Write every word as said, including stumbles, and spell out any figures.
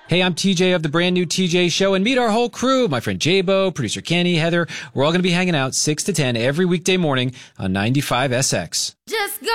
Hey, I'm T J of the brand new T J Show, and meet our whole crew. My friend J-Bo, producer Kenny, Heather. We're all going to be hanging out six to ten every weekday morning on ninety-five S X. Just go.